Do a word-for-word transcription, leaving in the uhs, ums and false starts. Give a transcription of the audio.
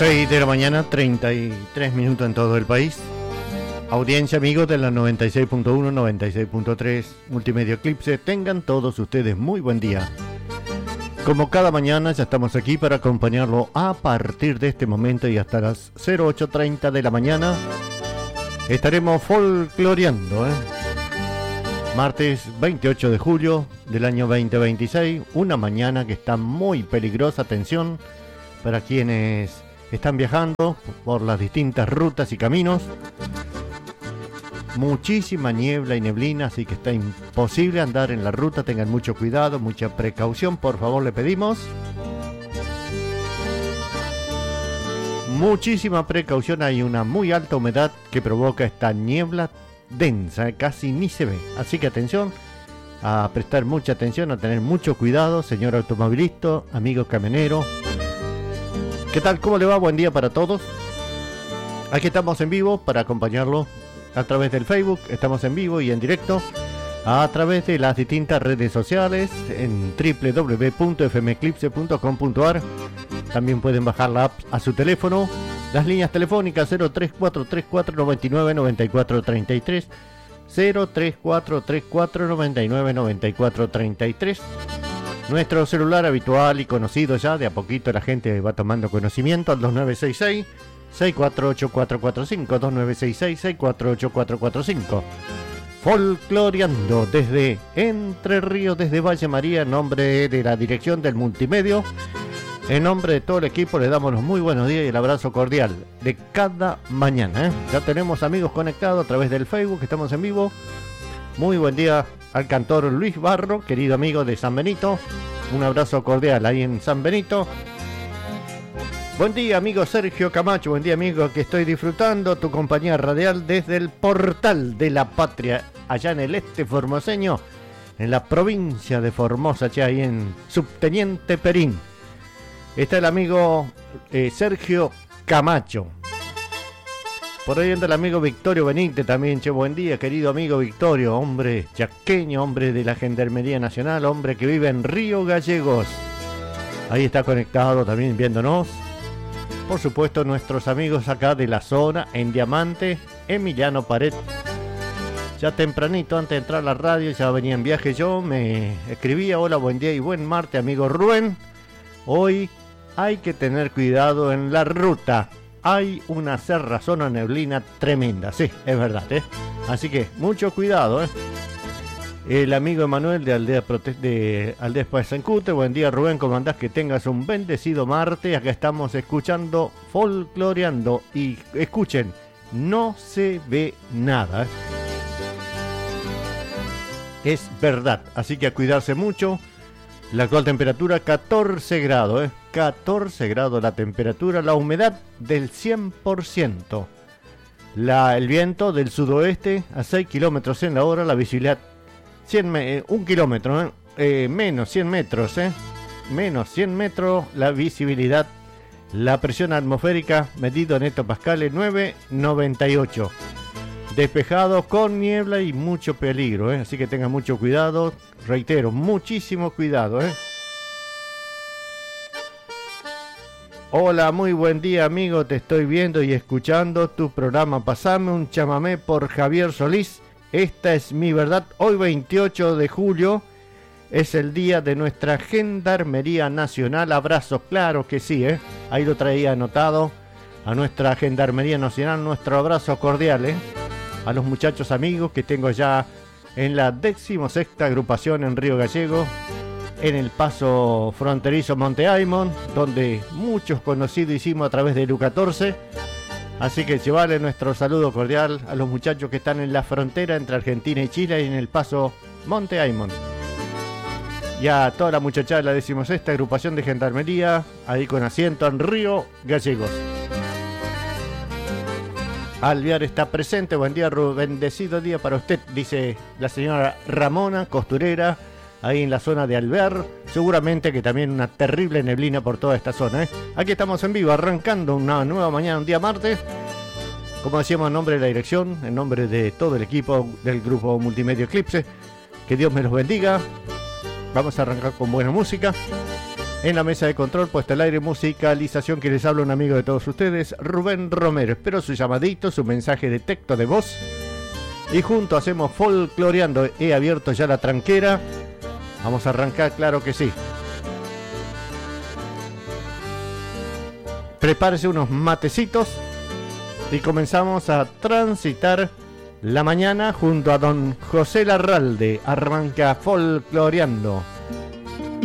seis de la mañana, treinta y tres minutos en todo el país. Audiencia, amigos de la noventa y seis punto uno, noventa y seis punto tres, Multimedia Eclipse. Tengan todos ustedes muy buen día. Como cada mañana, ya estamos aquí para acompañarlo a partir de este momento y hasta las cero ocho treinta de la mañana. Estaremos folcloreando, ¿eh? Martes veintiocho de julio del año veinte veintiséis. Una mañana que está muy peligrosa. Atención para quienes están viajando por las distintas rutas y caminos. Muchísima niebla y neblina, así que está imposible andar en la ruta. Tengan mucho cuidado, mucha precaución, por favor, le pedimos. Muchísima precaución, hay una muy alta humedad que provoca esta niebla densa, casi ni se ve. Así que atención, a prestar mucha atención, a tener mucho cuidado, señor automovilista, amigo camionero. ¿Qué tal? ¿Cómo le va? Buen día para todos. Aquí estamos en vivo para acompañarlo a través del Facebook. Estamos en vivo y en directo a través de las distintas redes sociales en doble u doble u doble u punto f m eclipse punto com punto a r. También pueden bajar la app a su teléfono. Las líneas telefónicas cero tres cuatro tres cuatro nueve nueve nueve cuatro tres tres, cero tres cuatro tres cuatro nueve nueve nueve cuatro tres tres. Nuestro celular habitual y conocido ya, de a poquito la gente va tomando conocimiento, al dos nueve seis seis, seis cuatro ocho cuatro cuatro cinco, dos nueve seis seis, seis cuatro ocho cuatro cuatro cinco. Folcloreando desde Entre Ríos, desde Valle María, en nombre de la dirección del Multimedio. En nombre de todo el equipo le damos los muy buenos días y el abrazo cordial de cada mañana, ¿eh? Ya tenemos amigos conectados a través del Facebook, estamos en vivo. Muy buen día al cantor Luis Barro, querido amigo de San Benito. Un abrazo cordial ahí en San Benito. Buen día, amigo Sergio Camacho. Buen día, amigo, que estoy disfrutando tu compañía radial desde el portal de la patria, allá en el este formoseño, en la provincia de Formosa, allá ahí en Subteniente Perín. Está el amigo eh, Sergio Camacho. Por ahí anda el amigo Victorio Benítez también. Che, buen día, querido amigo Victorio, hombre chaqueño, hombre de la Gendarmería Nacional, hombre que vive en Río Gallegos. Ahí está conectado también viéndonos. Por supuesto, nuestros amigos acá de la zona, en Diamante, Emiliano Pared. Ya tempranito, antes de entrar a la radio, ya venía en viaje yo, me escribía: hola, buen día y buen martes, amigo Rubén. Hoy hay que tener cuidado en la ruta. Hay una cerrazón o neblina tremenda, sí, es verdad, ¿eh? Así que mucho cuidado, ¿eh? El amigo Emanuel de Aldea Prote- de Aldea Pasancute. Buen día, Rubén, ¿cómo andás? Que tengas un bendecido martes. Acá estamos escuchando, folcloreando. Y escuchen, no se ve nada, ¿eh? Es verdad, así que a cuidarse mucho. La actual temperatura catorce grados, ¿eh? catorce grados la temperatura, la humedad del cien por ciento. La, el viento del sudoeste a seis kilómetros en la hora, la visibilidad cien, eh, un kilómetro, ¿eh? Eh, menos cien metros, ¿eh? menos cien metros la visibilidad. La presión atmosférica medido en hectopascales nueve noventa y ocho. Despejado con niebla y mucho peligro, ¿eh? Así que tengan mucho cuidado. Reitero, muchísimo cuidado, ¿eh? Hola, muy buen día, amigo. Te estoy viendo y escuchando tu programa. Pasame un chamamé por Javier Solís. Esta es mi verdad. Hoy veintiocho de julio es el día de nuestra Gendarmería Nacional. Abrazos, claro que sí, ¿eh? Ahí lo traía anotado. A nuestra Gendarmería Nacional, nuestro abrazo cordial, ¿eh? A los muchachos amigos que tengo ya en la decimosexta agrupación en Río Gallego, en el paso fronterizo Monte Aymon, donde muchos conocidos hicimos a través de U catorce. Así que llevarle nuestro saludo cordial a los muchachos que están en la frontera entre Argentina y Chile y en el paso Monte Aymon. Y a toda la muchachada de la decimosexta agrupación de Gendarmería, ahí con asiento en Río Gallegos. Alvear está presente. Buen día, bendecido día para usted, dice la señora Ramona, costurera, ahí en la zona de Alvear. Seguramente que también una terrible neblina por toda esta zona, ¿eh? Aquí estamos en vivo, arrancando una nueva mañana, un día martes. Como decíamos, en nombre de la dirección, en nombre de todo el equipo del grupo Multimedia Eclipse, que Dios me los bendiga. Vamos a arrancar con buena música. En la mesa de control, puesta al aire, musicalización, que les habla un amigo de todos ustedes, Rubén Romero. Espero su llamadito, su mensaje de texto de voz. Y juntos hacemos folcloreando. He abierto ya la tranquera. Vamos a arrancar, claro que sí. Prepárese unos matecitos y comenzamos a transitar la mañana junto a don José Larralde. Arranca folcloreando.